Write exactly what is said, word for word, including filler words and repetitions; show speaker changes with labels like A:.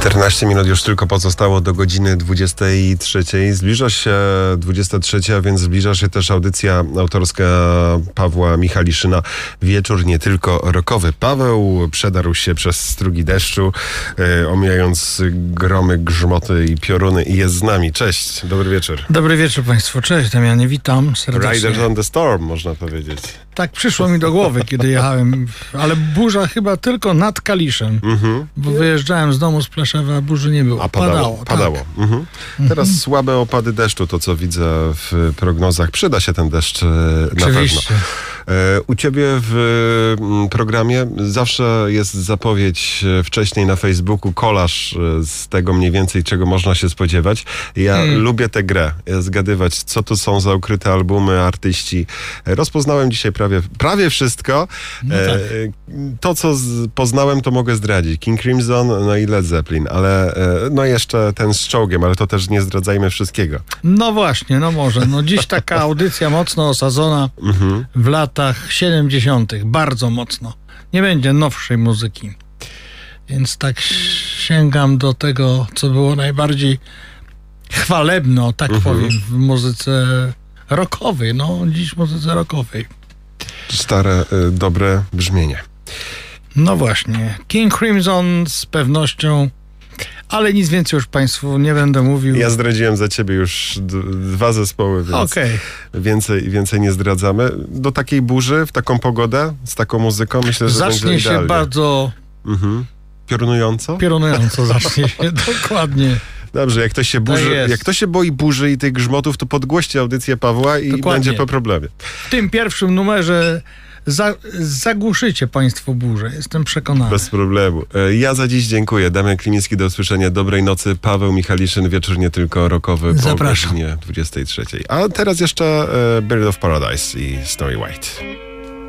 A: czternaście minut już tylko pozostało do godziny dwudziestej trzeciej. Zbliża się dwudziesta trzecia, więc zbliża się też audycja autorska Pawła Michaliszyna. Wieczór nie tylko rockowy. Paweł przedarł się przez strugi deszczu, e, omijając gromy, grzmoty i pioruny i jest z nami. Cześć, dobry wieczór.
B: Dobry wieczór Państwu. Cześć Damianie, witam serdecznie.
A: Riders on the Storm, można powiedzieć.
B: Tak przyszło mi do głowy, kiedy jechałem, ale burza chyba tylko nad Kaliszem,
A: Mhm.
B: bo wyjeżdżałem z domu z Pleszewa, burzy nie było.
A: A padało.
B: Padało.
A: padało.
B: Tak.
A: Mhm. Teraz mhm. słabe opady deszczu, to co widzę w prognozach. Przyda się ten deszcz e, na
B: Oczywiście.
A: pewno. E, u ciebie w m, programie zawsze jest zapowiedź e, wcześniej na Facebooku, kolaż e, z tego mniej więcej, czego można się spodziewać. Ja
B: Hmm.
A: lubię tę grę, e, zgadywać, co to są za ukryte albumy, artyści. E, rozpoznałem dzisiaj prawie, prawie wszystko.
B: No
A: e,
B: tak.
A: To, co z, poznałem, to mogę zdradzić. King Crimson, no i Led Zeppelin, ale e, no jeszcze ten z czołgiem, ale to też nie zdradzajmy wszystkiego.
B: No właśnie, no może. No dziś taka audycja mocno osadzona
A: Mhm.
B: w latach siedemdziesiątych. Bardzo mocno. Nie będzie nowszej muzyki. Więc tak sięgam do tego, co było najbardziej chwalebne, o tak
A: Mhm.
B: powiem, w muzyce rockowej. No dziś w muzyce rockowej.
A: Stare, y, dobre brzmienie.
B: No właśnie. King Crimson z pewnością, ale nic więcej już Państwu nie będę mówił.
A: Ja zdradziłem za ciebie już d- dwa zespoły, więc
B: Okej.
A: więcej, więcej nie zdradzamy. Do takiej burzy, w taką pogodę, z taką muzyką, myślę, że
B: Zacznie
A: będzie
B: się
A: idealnie.
B: bardzo
A: Mhm. Piorunująco?
B: piorunująco, zacznie się, dokładnie.
A: Dobrze, jak ktoś się burzy,
B: jest.
A: jak ktoś się boi burzy i tych grzmotów, to podgłoście audycję Pawła i
B: Dokładnie.
A: będzie po problemie.
B: W tym pierwszym numerze za, zagłuszycie Państwo burzę, jestem przekonany.
A: Bez problemu. E, Ja za dziś dziękuję. Damian Klimiński, do usłyszenia. Dobrej nocy. Paweł Michaliszyn, wieczór nie tylko rockowy po
B: Zapraszam.
A: godzinie dwudziestej trzeciej. A teraz jeszcze e, Bird of Paradise i Snowy White.